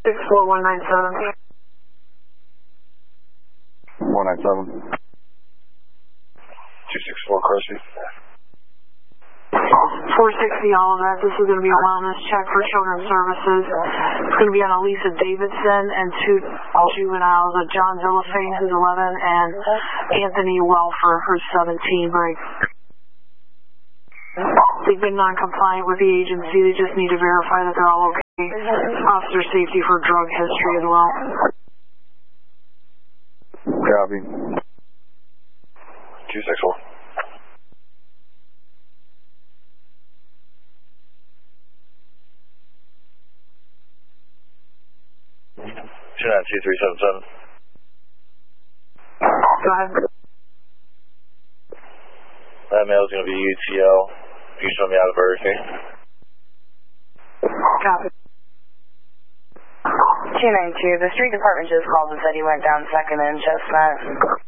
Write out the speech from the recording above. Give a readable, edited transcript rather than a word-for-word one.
64197. 197. 264 Carsey. 460 all of that. This is going to be a wellness check for Children's Services. It's going to be on Elisa Davidson and two juveniles, John Zillifane, who's 11, and Anthony Welfer, who's 17. Break. They've been non-compliant with the agency. They just need to verify that they're all okay. Officer safety for drug history as well. Copy. 264. Two 2377. Go ahead. That male's going to be UTL. You show me out of Burger King. Copy. 292. The street department just called and said he went down second in Chestnut.